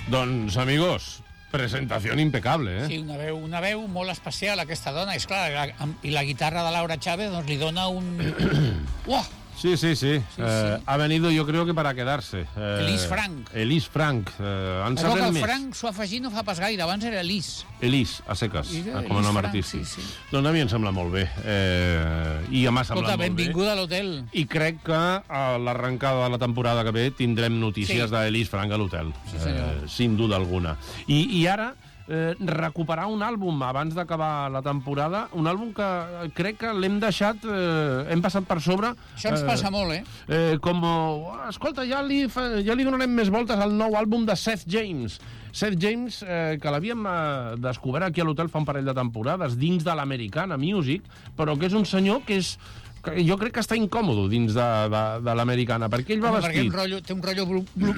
Doncs, amigos, presentació impecable, eh? Sí, una veu molt especial, aquesta dona. És clar, i la guitarra de Laura Chávez doncs, li dona un... Uah! Sí. Ha venido, yo creo que para quedarse. Elise Frank. Elise Frank. En Però que sabrem el més. Frank s'ho ha afegit no fa pas gaire, abans era Elise. Elise, a seques, com a nom artístic. Sí. Doncs a mi em sembla molt bé. I a m'ha semblat molt bé. Benvinguda a l'hotel. I crec que a l'arrencada de la temporada que ve tindrem notícies d'Elise Frank a l'hotel. Sí, senyor. Sin duda alguna. I ara... recuperar un àlbum abans d'acabar la temporada, un àlbum que crec que l'hem deixat, hem passat per sobre. Això ens passa molt, Escolta, ja li donarem més voltes al nou àlbum de Seth James. Seth James, que l'havíem descobert aquí a l'hotel fa un parell de temporades, dins de l'Americana Music, però que és un senyor que és... jo crec que està incòmode dins de l'Americana, perquè ell va vestit... Perquè té un rotllo